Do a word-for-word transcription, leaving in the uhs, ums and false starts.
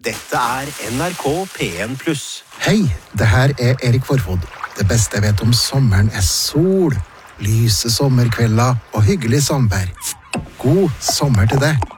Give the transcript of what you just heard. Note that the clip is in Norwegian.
Dette er N R K P en pluss. Hei, det her er Erik Forfod. Det beste jeg vet om sommeren er sol, lyse sommerkvelder og hyggelig samvær. God sommer til deg.